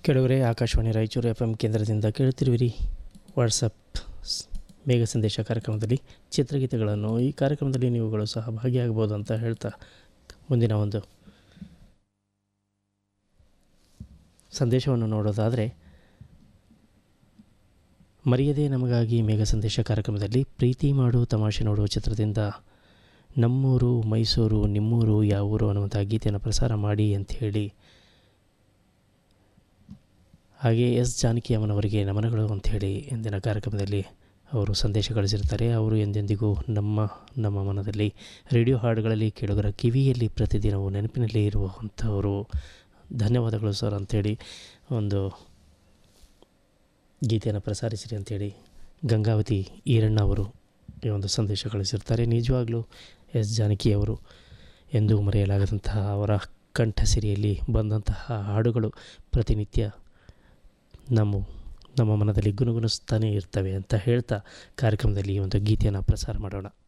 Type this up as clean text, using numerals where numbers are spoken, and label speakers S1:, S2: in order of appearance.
S1: ಕೆಲವರೇ Akashvani Raichur F M ಕೇಂದ್ರದಿಂದ ಕೇಳುತ್ತಿರುವಿರಿ WhatsApp ಮೇಘ ಸಂದೇಶ ಕಾರ್ಯಕ್ರಮದಲ್ಲಿ ಚಿತ್ರಗೀತೆಗಳನ್ನು. ಈ ಕಾರ್ಯಕ್ರಮದಲ್ಲಿ ನೀವುಗಳು ಸಹ ಭಾಗಿಯಾಗಬಹುದು ಅಂತ ಹೇಳ್ತಾ ಮುಂದಿನ ಒಂದು ಸಂದೇಶವನ್ನು ನೋಡೋದಾದರೆ, ಮರೆಯದೇ ನಮಗಾಗಿ ಮೇಘ ಸಂದೇಶ ಕಾರ್ಯಕ್ರಮದಲ್ಲಿ ಪ್ರೀತಿ ಮಾಡು ತಮಾಷೆ ನೋಡು ಚಿತ್ರದಿಂದ ನಮ್ಮೂರು ಮೈಸೂರು ನಿಮ್ಮೂರು ಯಾವೂರು ಅನ್ನುವಂಥ ಗೀತೆಯನ್ನು ಪ್ರಸಾರ ಮಾಡಿ ಅಂಥೇಳಿ, ಹಾಗೆ ಎಸ್ ಜಾನಕಿ ಅಮ್ಮನವರಿಗೆ ನಮನಗಳು ಅಂಥೇಳಿ ಇಂದಿನ ಕಾರ್ಯಕ್ರಮದಲ್ಲಿ ಅವರು ಸಂದೇಶ ಕಳಿಸಿರ್ತಾರೆ. ಅವರು ಎಂದೆಂದಿಗೂ ನಮ್ಮ ಮನದಲ್ಲಿ ರೇಡಿಯೋ ಹಾಡುಗಳಲ್ಲಿ ಕೇಳುಗರ ಕಿವಿಯಲ್ಲಿ ಪ್ರತಿದಿನವೂ ನೆನಪಿನಲ್ಲಿ ಇರುವಂಥವರು. ಧನ್ಯವಾದಗಳು ಸರ್ ಅಂಥೇಳಿ ಒಂದು ಗೀತೆಯನ್ನು ಪ್ರಸಾರಿಸಿರಿ ಅಂಥೇಳಿ ಗಂಗಾವತಿ ಈರಣ್ಣ ಅವರು ಈ ಒಂದು ಸಂದೇಶ ಕಳಿಸಿರ್ತಾರೆ. ನಿಜವಾಗ್ಲೂ ಎಸ್ ಜಾನಕಿಯವರು ಎಂದೂ ಮರೆಯಲಾಗದಂತಹ ಅವರ ಕಂಠಸಿರಿಯಲ್ಲಿ ಬಂದಂತಹ ಹಾಡುಗಳು ಪ್ರತಿನಿತ್ಯ ನಮ್ಮ ಮನದಲ್ಲಿ ಗುನುಗುಣಿಸ್ತಾನೇ ಇರ್ತವೆ ಅಂತ ಹೇಳ್ತಾ ಕಾರ್ಯಕ್ರಮದಲ್ಲಿ ಈ ಒಂದು ಗೀತೆಯನ್ನು ಪ್ರಸಾರ ಮಾಡೋಣ.